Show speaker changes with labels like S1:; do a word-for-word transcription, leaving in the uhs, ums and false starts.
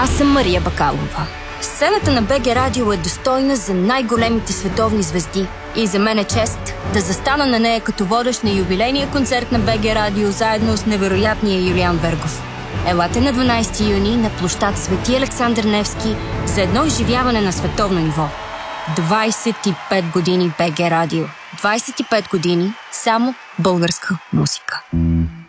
S1: Аз съм Мария Бакалова. Сцената на БГ Радио е достойна за най-големите световни звезди. И за мен е чест да застана на нея като водещ на юбилейния концерт на БГ Радио заедно с невероятния Юлиан Вергов. Елате на дванайсети юни на площад Свети Александър Невски за едно изживяване на световно ниво. двайсет и пет години БГ Радио. двайсет и пет години само българска музика.